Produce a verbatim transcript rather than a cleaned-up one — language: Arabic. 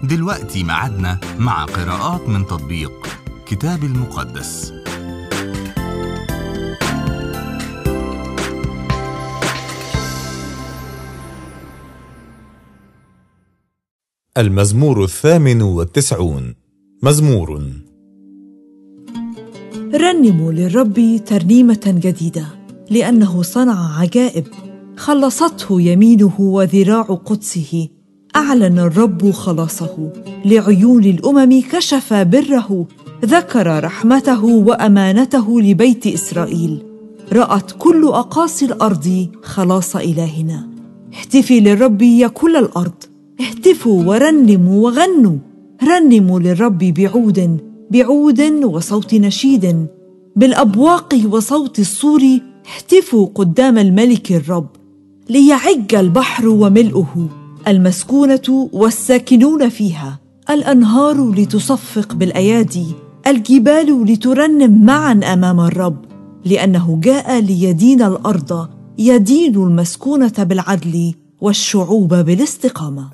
دلوقتي معادنا مع قراءات من تطبيق كتاب المقدس. المزمور الثامن والتسعون. مزمور. رنموا للرب ترنيمة جديدة، لأنه صنع عجائب، خلصته يمينه وذراع قدسه. أعلن الرب خلاصه، لعيون الأمم كشف بره، ذكر رحمته وأمانته لبيت إسرائيل. رأت كل أقاصي الأرض خلاص إلهنا. اهتفي للرب يا كل الأرض، اهتفوا ورنموا وغنوا. رنموا للرب بعود بعود وصوت نشيد، بالأبواق وصوت الصور. اهتفوا قدام الملك الرب، ليعج البحر وملؤه، المسكونة والساكنون فيها، الأنهار لتصفق بالأيادي، الجبال لترنم معا أمام الرب. لأنه جاء ليدين الأرض، يدين المسكونة بالعدل والشعوب بالاستقامة.